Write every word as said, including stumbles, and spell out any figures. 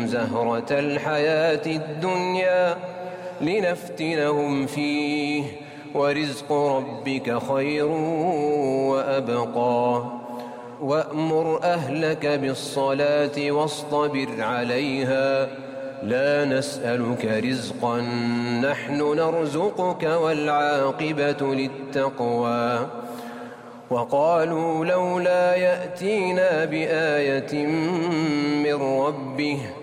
زهرة الحياة الدنيا لنفتنهم فيه ورزق ربك خير وأبقى وأمر أهلك بالصلاة واصطبر عليها لا نسألك رزقا نحن نرزقك والعاقبة للتقوى وقالوا لولا يأتينا بآية من ربه